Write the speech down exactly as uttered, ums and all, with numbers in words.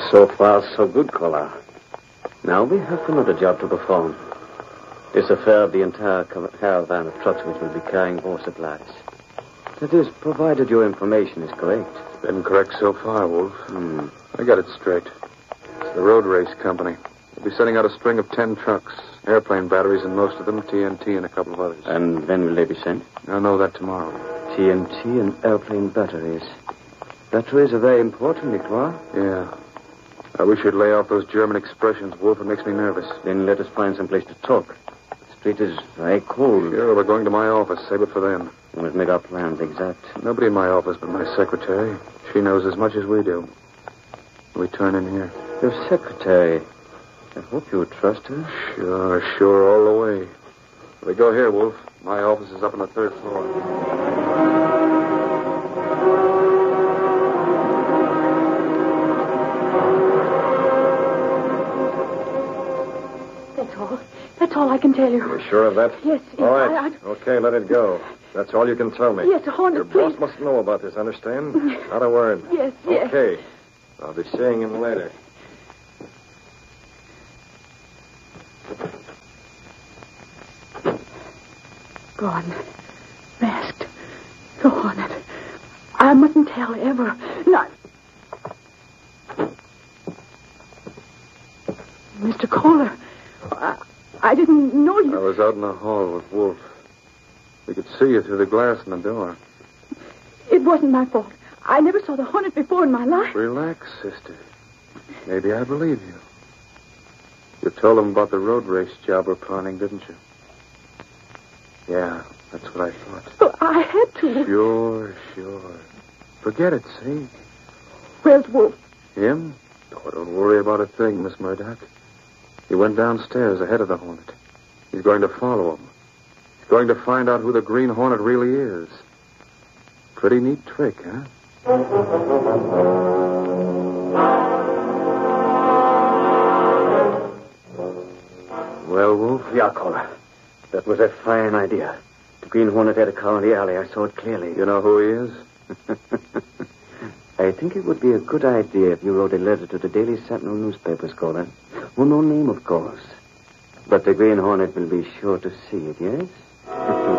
So far, so good, Caller. Now we have another job to perform. This affair of the entire caravan of trucks which will be carrying war supplies. That is, provided your information is correct. It's been correct so far, Wolf. Hmm. I got it straight. It's the road race company. We'll be sending out a string of ten trucks. Airplane batteries in most of them, T N T and a couple of others. And when will they be sent? I'll know that tomorrow. T N T and airplane batteries. Batteries are very important, Nicois. Yeah. I wish you'd lay off those German expressions, Wolf. It makes me nervous. Then let us find some place to talk. The street is very cold. Sure, we're going to my office. Save it for them. We must make our plans exact. Nobody in my office but my secretary. She knows as much as we do. We turn in here. Your secretary. I hope you trust her. Sure, sure, all the way. We go here, Wolf. My office is up on the third floor. That's all. That's all I can tell you. You're sure of that? Yes. yes All right. I, I... Okay, let it go. That's all you can tell me. Yes, Hornet, Your please. boss must know about this, understand? Not a word. Yes, yes. Okay. I'll be seeing him later. Gone. Masked. The Hornet. I mustn't tell ever. Not... Mister Kohler, I, I didn't know you... I was out in the hall with Wolf. We could see you through the glass in the door. It wasn't my fault. I never saw the Hornet before in my life. Relax, sister. Maybe I believe you. You told them about the road race job we're planning, didn't you? Yeah, that's what I thought. Well, I had to. Sure, sure. Forget it, see? Where's Wolf? Him? Oh, don't worry about a thing, Miss Murdoch. He went downstairs ahead of the Hornet. He's going to follow him. He's going to find out who the Green Hornet really is. Pretty neat trick, huh? Well, Wolf? Yeah, Caller. That was a fine idea. The Green Hornet had a car in the alley. I saw it clearly. You know who he is? I think it would be a good idea if you wrote a letter to the Daily Sentinel newspapers, Caller. Well, no name, of course. But the Green Hornet will be sure to see it, yes?